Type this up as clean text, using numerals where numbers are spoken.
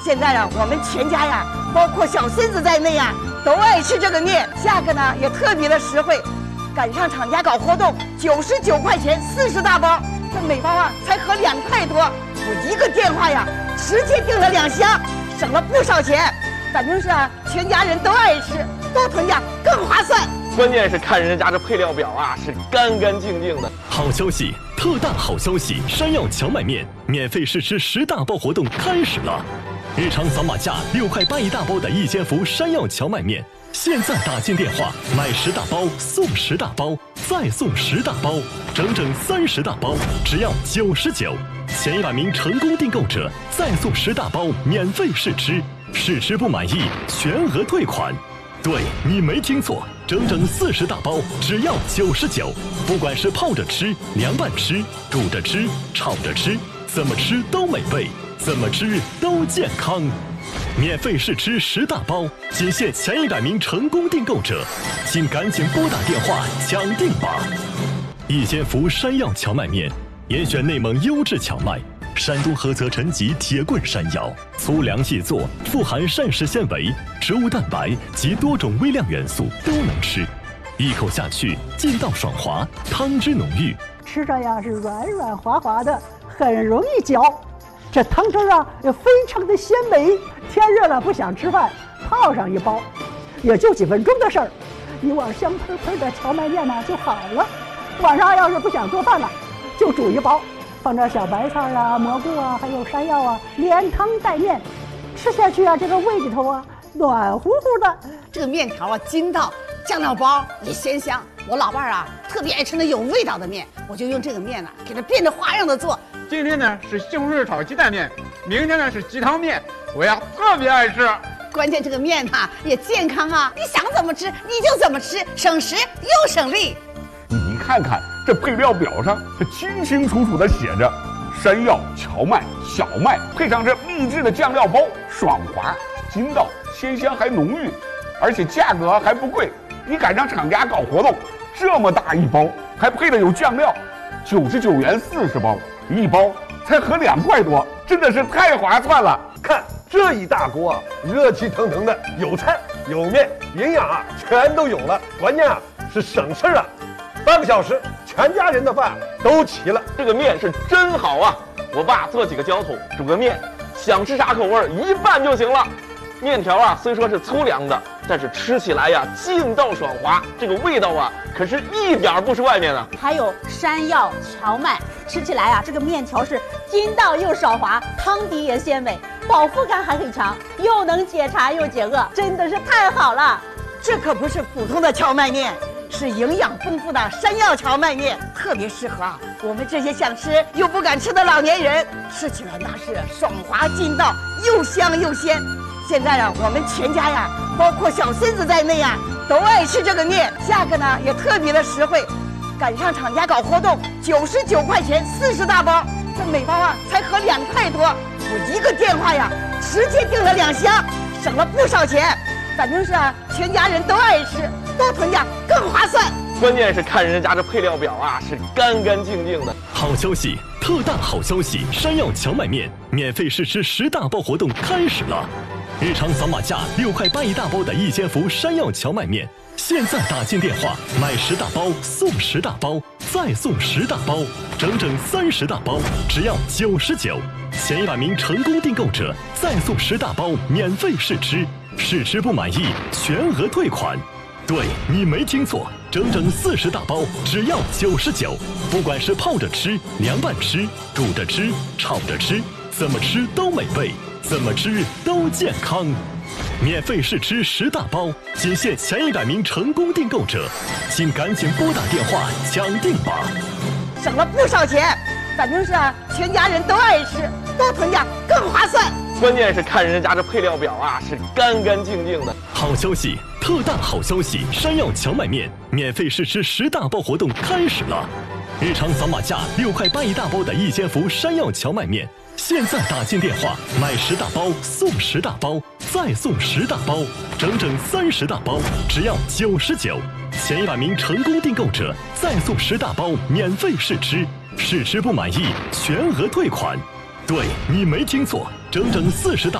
现在啊，我们全家呀，包括小孙子在内呀，都爱吃这个面。价格呢也特别的实惠，赶上厂家搞活动，99块钱40大包，这每包啊才合2块多。我一个电话呀，直接订了2箱，省了不少钱。反正是啊，全家人都爱吃，多囤点更划算。 关键是看人家这配料表啊，是干干净净的。 好消息，特大好消息！山药荞麦面免费试吃10大包活动开始了。日常扫码价6块8一大包的一千福山药荞麦面，现在打进电话买10大包送10大包，再送10大包，整整30大包，只要99。前100名成功订购者再送10大包免费试吃，试吃不满意全额退款。对，你没听错，整整40大包，只要99。不管是泡着吃、凉拌吃、煮着吃、炒着吃，怎么吃都美味，怎么吃都健康。免费试吃10大包，仅限前100名成功订购者，请赶紧拨打电话抢订吧！一千福山药荞麦面，严选内蒙优质荞麦。山东菏泽陈集铁棍山药，粗粮细做，富含膳食纤维、植物蛋白及多种微量元素，都能吃。一口下去，劲道爽滑，汤汁浓郁， 吃着呀是软软滑滑的，很容易嚼。这汤汁啊也非常的鲜美。天热了不想吃饭，泡上一包，也就几分钟的事儿，一碗香喷喷的荞麦面呢就好了。晚上要是不想做饭了，就煮一包。放点小白菜啊、蘑菇啊，还有山药啊，连汤带面，吃下去啊，这个胃里头啊暖乎乎的。 这个面条啊筋道，酱料包也鲜香。我老伴儿啊特别爱吃那有味道的面，我就用这个面呢给它变着花样的做。 今天呢是西红柿炒鸡蛋面，明天呢是鸡汤面，我呀特别爱吃。 关键这个面呐也健康啊，你想怎么吃你就怎么吃，省时又省力。 你看看这配料表上，它清清楚楚地写着山药、荞麦、小麦，配上这秘制的酱料包，爽滑、筋道、鲜香还浓郁，而且价格还不贵。你赶上厂家搞活动，这么大一包，还配的有酱料，99元40包，一包才合2块多，真的是太划算了。 看这一大锅啊，热气腾腾的，有菜有面，营养啊全都有了，关键啊是省事啊。半个小时，全家人的饭都齐了。 这个面是真好啊！我爸做几个浇头，煮个面，想吃啥口味一拌就行了。面条啊，虽说是粗粮的，但是吃起来呀劲道爽滑，这个味道啊可是一点不输外面的。 还有山药、荞麦，吃起来啊这个面条是筋道又爽滑，汤底也鲜美，饱腹感还很强，又能解馋又解饿，真的是太好了。 这可不是普通的荞麦面，是营养丰富的山药荞麦面，特别适合啊我们这些想吃又不敢吃的老年人，吃起来那是爽滑劲道，又香又鲜。现在啊，我们全家呀，包括小孙子在内呀，都爱吃这个面。价格呢也特别的实惠，赶上厂家搞活动，99块钱40大包，这每包啊才合2块多。我一个电话呀，直接订了2箱，省了不少钱。反正是啊，全家人都爱吃，多囤点更划算。 关键是看人家这配料表啊，是干干净净的。 好消息，特大好消息！山药荞麦面免费试吃10大包活动开始了。日常扫码价6块8一大包的一千福山药荞麦面，现在打进电话买10大包送10大包，再送10大包，整整30大包，只要99。前100名成功订购者再送10大包免费试吃，试吃不满意全额退款。对，你没听错，整整40大包，只要99。不管是泡着吃、凉拌吃、煮着吃、炒着吃，怎么吃都美味，怎么吃都健康。免费试吃10大包，仅限前100名成功订购者，请赶紧拨打电话抢订吧！ 省了不少钱，反正是啊，全家人都爱吃，多囤点更划算。 关键是看人家这配料表啊，是干干净净的。 好消息，特大好消息！山药荞麦面免费试吃10大包活动开始了。日常扫码价6块8一大包的一千福山药荞麦面，现在打进电话买10大包送10大包，再送10大包，整整30大包，只要99。前100名成功订购者再送10大包免费试吃，试吃不满意全额退款。对，你没听错，整整40大。